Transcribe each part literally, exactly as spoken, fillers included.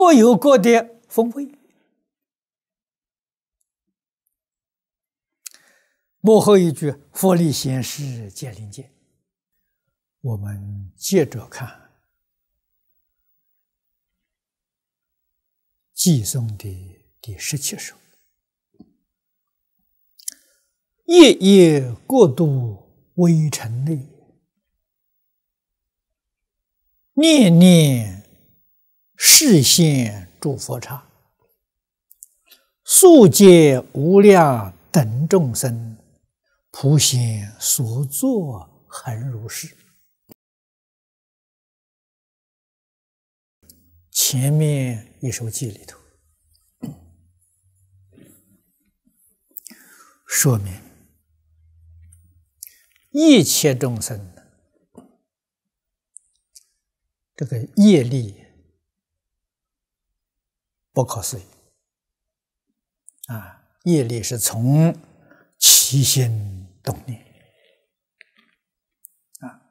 各有各的风味。幕后一句“佛力显示见灵见”，我们接着看偈颂的第十七首：“夜夜过度微尘内，念念示现诸佛刹。速解无量等众生，普显所作恒如是。”前面一首偈里头说明，一切众生这个业力不可思议啊！业力是从起心动念啊，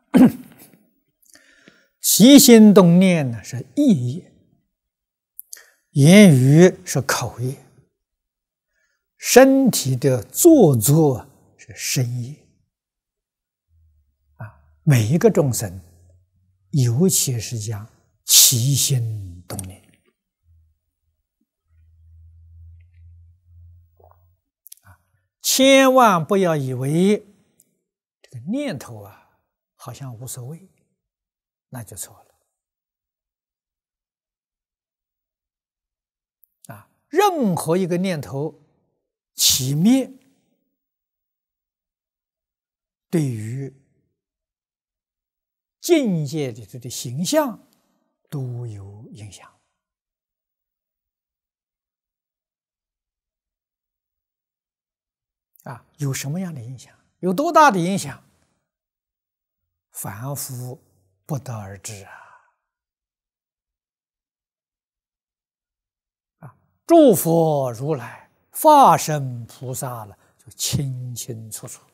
起心动念呢是意业，言语是口业，身体的做作是身业啊。每一个众生，尤其是讲起心动念啊，千万不要以为这个念头啊好像无所谓，那就错了啊。任何一个念头起灭，对于境界里头的形象都有影响啊！有什么样的影响？有多大的影响？凡夫不得而知啊！啊，诸佛如来、法身菩萨了，就清清楚楚。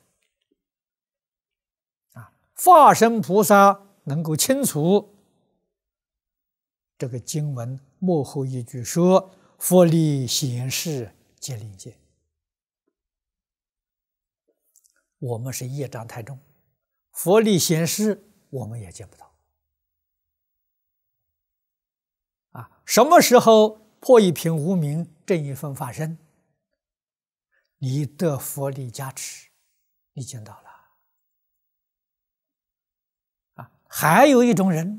法身菩萨能够清楚这个经文末后一句说：“佛力显示见灵见。”我们是业障太重，佛力显示我们也见不到啊！什么时候破一品无明，正一分法身，你得佛力加持，你见到了。还有一种人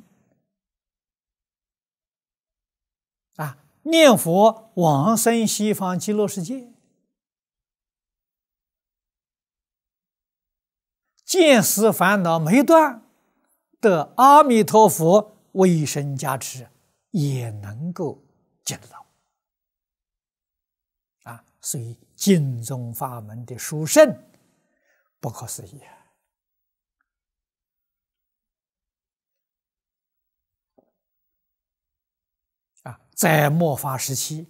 啊，念佛往生西方极乐世界，见思烦恼没断，得阿弥陀佛威神加持，也能够见得到啊。所以经宗法门的殊胜不可思议啊！啊，在末法时期，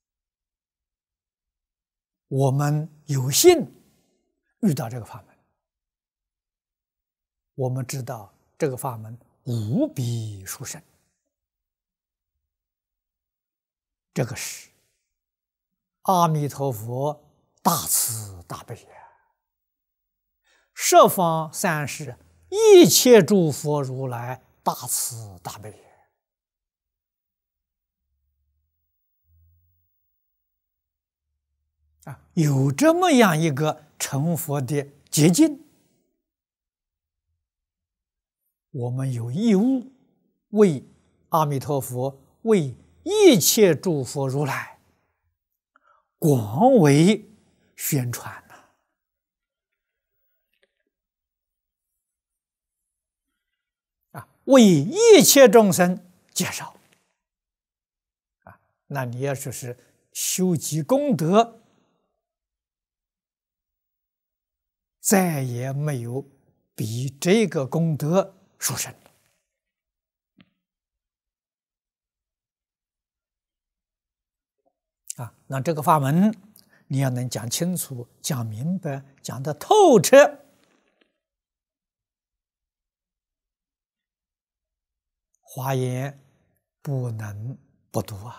我们有幸遇到这个法门，我们知道这个法门无比殊胜，这个是阿弥陀佛大慈大悲啊！十方三世一切诸佛如来大慈大悲啊，有这么样一个成佛的捷径，我们有义务为阿弥陀佛、为一切诸佛如来广为宣传呐！啊，为一切众生介绍啊！那你要说是修积功德，再也没有比这个功德殊胜了啊！那这个法门，你要能讲清楚、讲明白、讲得透彻，华严不能不读啊。